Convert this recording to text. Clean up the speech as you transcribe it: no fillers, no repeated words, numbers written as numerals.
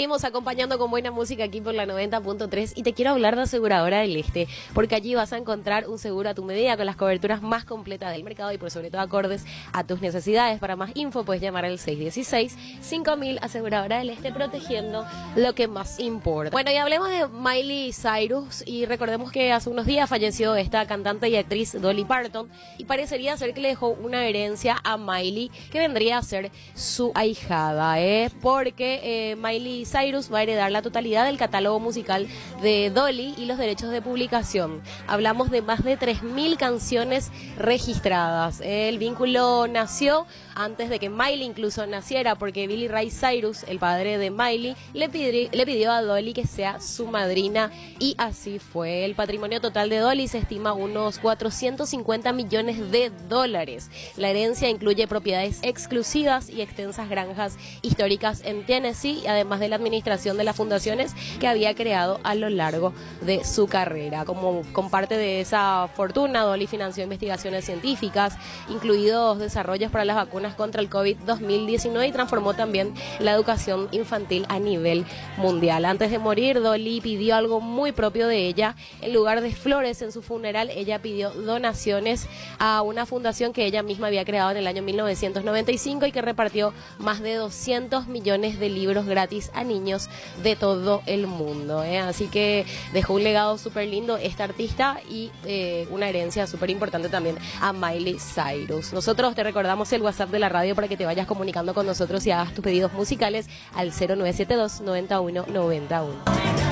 Seguimos acompañando con buena música aquí por la 90.3 y te quiero hablar de Aseguradora del Este, porque allí vas a encontrar un seguro a tu medida con las coberturas más completas del mercado y por sobre todo acordes a tus necesidades. Para más info puedes llamar al 616-5000. Aseguradora del Este, protegiendo lo que más importa. Bueno, y hablemos de Miley Cyrus y recordemos que hace unos días falleció esta cantante y actriz Dolly Parton y parecería ser que le dejó una herencia a Miley que vendría a ser su ahijada, porque Miley Cyrus va a heredar la totalidad del catálogo musical de Dolly y los derechos de publicación. Hablamos de más de 3.000 canciones registradas. El vínculo nació antes de que Miley incluso naciera, porque Billy Ray Cyrus, el padre de Miley, le pidió a Dolly que sea su madrina y así fue. El patrimonio total de Dolly se estima unos 450 millones de dólares. La herencia incluye propiedades exclusivas y extensas granjas históricas en Tennessee, además de la administración de las fundaciones que había creado a lo largo de su carrera. Con parte de esa fortuna, Dolly financió investigaciones científicas, incluidos desarrollos para las vacunas contra el COVID-2019 y transformó también la educación infantil a nivel mundial. Antes de morir, Dolly pidió algo muy propio de ella. En lugar de flores en su funeral, ella pidió donaciones a una fundación que ella misma había creado en el año 1995 y que repartió más de 200 millones de libros gratis a niños de todo el mundo. Así que dejó un legado súper lindo esta artista y una herencia súper importante también a Miley Cyrus. Nosotros te recordamos el WhatsApp de la radio para que te vayas comunicando con nosotros y hagas tus pedidos musicales al 0972 91 91.